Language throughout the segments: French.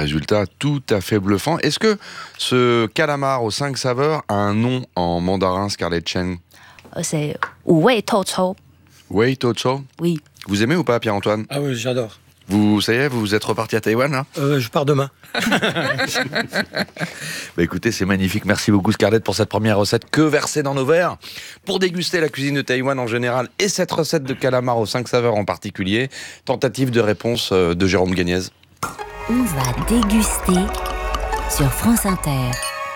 résultat tout à fait bluffant. Est-ce que ce calamar aux 5 saveurs a un nom en mandarin, Scarlett Chen? C'est Wei Tou Chou. Wei Tou Chou. Oui. Vous aimez ou pas, Pierre-Antoine? Ah oui, j'adore. Ça y est, vous êtes reparti à Taïwan, là? Je pars demain. Écoutez, c'est magnifique. Merci beaucoup, Scarlett, pour cette première recette. Que verser dans nos verres? Pour déguster la cuisine de Taïwan en général et cette recette de calamar aux 5 saveurs en particulier, tentative de réponse de Jérôme Gagnez. On va déguster sur France Inter.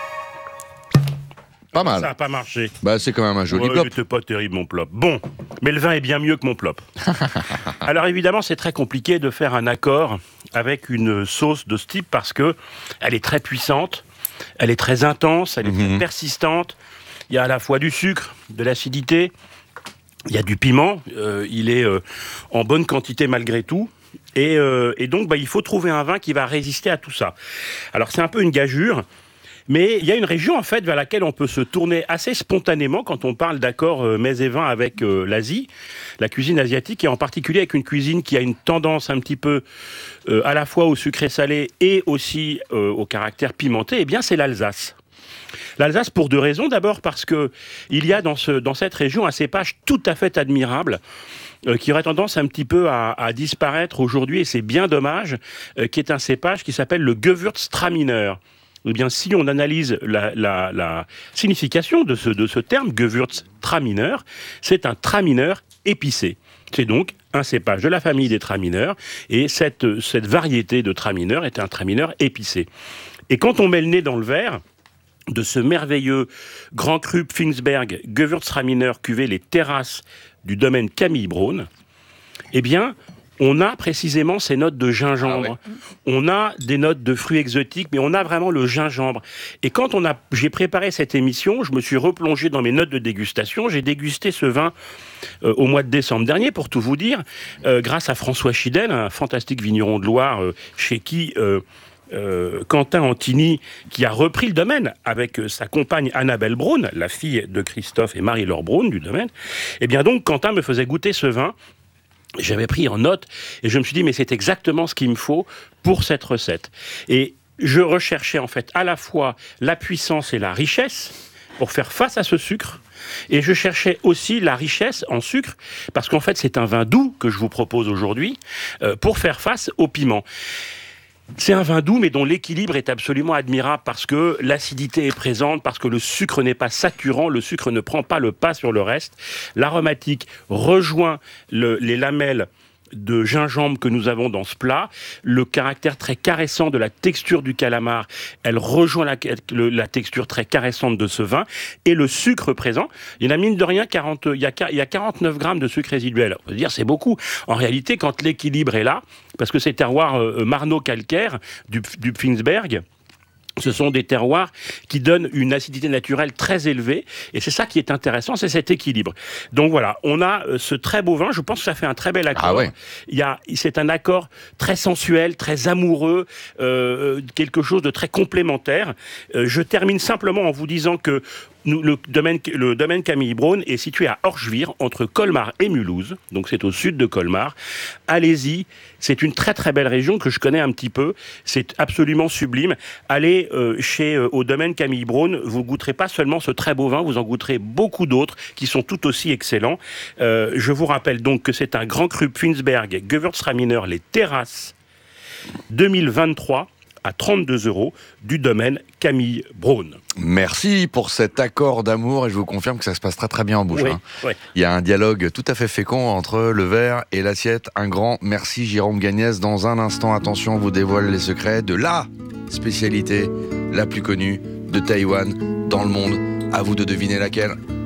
Pas mal. Ça n'a pas marché. C'est quand même un joli Ouais, plop. c'était pas terrible, mon plop. Bon, mais le vin est bien mieux que mon plop. Alors évidemment, c'est très compliqué de faire un accord avec une sauce de ce type parce que elle est très puissante, elle est très intense, elle est très persistante. Il y a à la fois du sucre, de l'acidité, il y a du piment. Il est en bonne quantité malgré tout. Et donc, il faut trouver un vin qui va résister à tout ça. Alors, c'est un peu une gageure. Mais il y a une région, en fait, vers laquelle on peut se tourner assez spontanément quand on parle d'accords mets et vins avec l'Asie, la cuisine asiatique, et en particulier avec une cuisine qui a une tendance un petit peu à la fois au sucré-salé et aussi au caractère pimenté, eh bien, c'est l'Alsace. L'Alsace pour deux raisons. D'abord parce que il y a dans cette région un cépage tout à fait admirable qui aurait tendance un petit peu à disparaître aujourd'hui, et c'est bien dommage, qui est un cépage qui s'appelle le Gewürztraminer. Eh bien, si on analyse la signification de ce terme, Gewürztraminer, c'est un traminer épicé. C'est donc un cépage de la famille des tramineurs, et cette variété de traminer est un traminer épicé. Et quand on met le nez dans le verre de ce merveilleux grand cru Pfingsberg Gewürztraminer cuvée Les Terrasses du domaine Camille Braun, eh bien, on a précisément ces notes de gingembre. Ah ouais. On a des notes de fruits exotiques, mais on a vraiment le gingembre. Et quand j'ai préparé cette émission, je me suis replongé dans mes notes de dégustation. J'ai dégusté ce vin au mois de décembre dernier, pour tout vous dire, grâce à François Chidel, un fantastique vigneron de Loire, chez qui Quentin Antini, qui a repris le domaine avec sa compagne Annabelle Braun, la fille de Christophe et Marie-Laure Braun du domaine. Et bien donc, Quentin me faisait goûter ce vin. J'avais pris en note et je me suis dit, mais c'est exactement ce qu'il me faut pour cette recette. Et je recherchais en fait à la fois la puissance et la richesse pour faire face à ce sucre. Et je cherchais aussi la richesse en sucre, parce qu'en fait c'est un vin doux que je vous propose aujourd'hui pour faire face au piment. C'est un vin doux, mais dont l'équilibre est absolument admirable parce que l'acidité est présente, parce que le sucre n'est pas saturant, le sucre ne prend pas le pas sur le reste. L'aromatique rejoint les lamelles de gingembre que nous avons dans ce plat, le caractère très caressant de la texture du calamar, elle rejoint la texture très caressante de ce vin, et le sucre présent, il y en a mine de rien, il y a 49 grammes de sucre résiduel. On peut dire c'est beaucoup. En réalité, quand l'équilibre est là, parce que ces terroirs marno-calcaires du Pfingsberg, ce sont des terroirs qui donnent une acidité naturelle très élevée, et c'est ça qui est intéressant, c'est cet équilibre. Donc voilà, on a ce très beau vin, je pense que ça fait un très bel accord. Ah ouais. C'est un accord très sensuel, très amoureux, quelque chose de très complémentaire. Je termine simplement en vous disant que le domaine Camille Braun est situé à Orschwihr, entre Colmar et Mulhouse, donc c'est au sud de Colmar. Allez-y, c'est une très très belle région que je connais un petit peu, c'est absolument sublime. Allez au domaine Camille Braun, vous goûterez pas seulement ce très beau vin, vous en goûterez beaucoup d'autres qui sont tout aussi excellents. Je vous rappelle donc que c'est un grand cru Pfingsberg Gewürztraminer Les Terrasses 2023 à 32 € du domaine Camille Braun. Merci pour cet accord d'amour, et je vous confirme que ça se passe très très bien en bouche. Oui, hein. oui. Il y a un dialogue tout à fait fécond entre le verre et l'assiette. Un grand merci Jérôme Gagnez. Dans un instant, attention, on vous dévoile les secrets de la spécialité la plus connue de Taïwan dans le monde. À vous de deviner laquelle.